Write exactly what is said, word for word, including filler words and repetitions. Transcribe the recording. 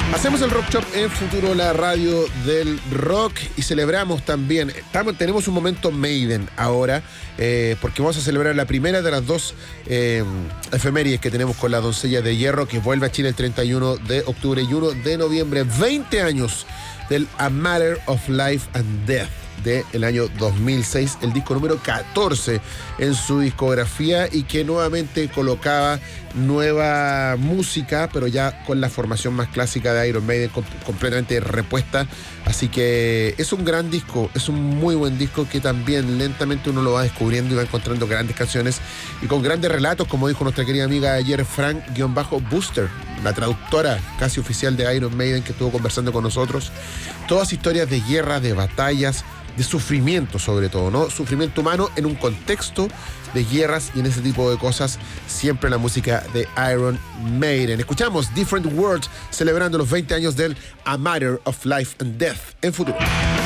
Hacemos el Rock Shop en Futuro, la radio del rock, y celebramos también, estamos, tenemos un momento Maiden ahora, eh, porque vamos a celebrar la primera de las dos eh, efemérides que tenemos con la Doncella de Hierro, que vuelve a Chile el treinta y uno de octubre y uno de noviembre, veinte años del A Matter of Life and Death del año dos mil seis, el disco número catorce en su discografía, y que nuevamente colocaba nueva música, pero ya con la formación más clásica de Iron Maiden comp- completamente repuesta. Así que es un gran disco, es un muy buen disco que también lentamente uno lo va descubriendo y va encontrando grandes canciones y con grandes relatos, como dijo nuestra querida amiga ayer, Frank-Booster, la traductora casi oficial de Iron Maiden, que estuvo conversando con nosotros. Todas historias de guerra, de batallas, de sufrimiento sobre todo, ¿no? Sufrimiento humano en un contexto de guerras y en ese tipo de cosas, siempre la música de Iron Maiden. Escuchamos Different Worlds celebrando los veinte años del A Matter of Life and Death en Futuro.